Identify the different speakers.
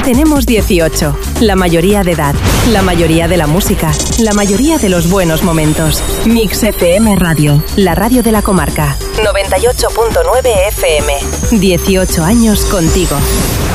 Speaker 1: Tenemos 18, la mayoría de edad, la mayoría de la música, la mayoría de los buenos momentos. Mix FM Radio, la radio de la comarca. 98.9 FM. 18 años contigo.